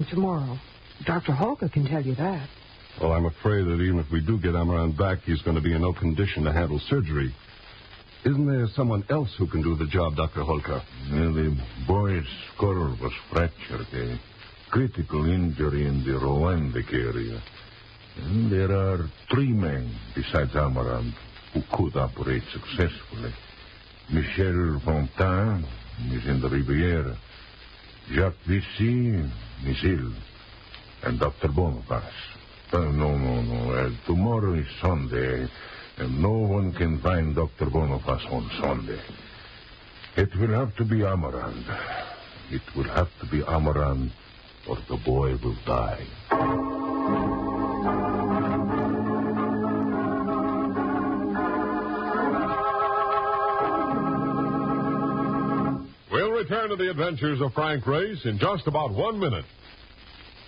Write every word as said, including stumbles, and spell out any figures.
tomorrow. Doctor Holker can tell you that. Well, I'm afraid that even if we do get Amaran back, he's going to be in no condition to handle surgery. Isn't there someone else who can do the job, Doctor Holker? Yeah, the boy's skull was fractured. A critical injury in the Rowandic area. And there are three men besides Amaran who could operate successfully. Michel Fontaine is in the Riviera. Jacques Vissy is ill. And Doctor Boniface. Uh, no, no, no. Uh, tomorrow is Sunday, and no one can find Doctor Boniface on Sunday. It will have to be Amaran. It will have to be Amaran, or the boy will die. We'll return to the adventures of Frank Race in just about one minute.